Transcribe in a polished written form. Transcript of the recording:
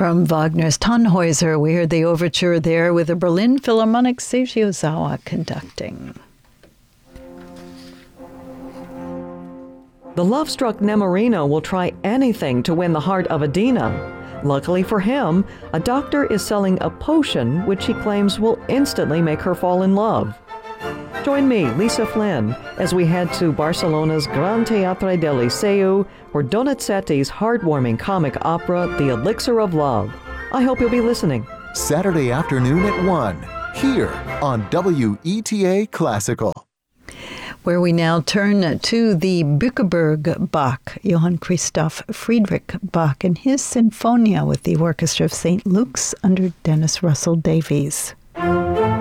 From Wagner's Tannhäuser, we heard the overture there with the Berlin Philharmonic Seiji Ozawa conducting. The love-struck Nemorino will try anything to win the heart of Adina. Luckily for him, a doctor is selling a potion which he claims will instantly make her fall in love. Join me, Lisa Flynn, as we head to Barcelona's Gran Teatre del Liceu for Donizetti's heartwarming comic opera, The Elixir of Love. I hope you'll be listening. Saturday afternoon at 1, here on WETA Classical. Where we now turn to the Bückeburg Bach, Johann Christoph Friedrich Bach, and his Sinfonia with the Orchestra of St. Luke's under Dennis Russell Davies.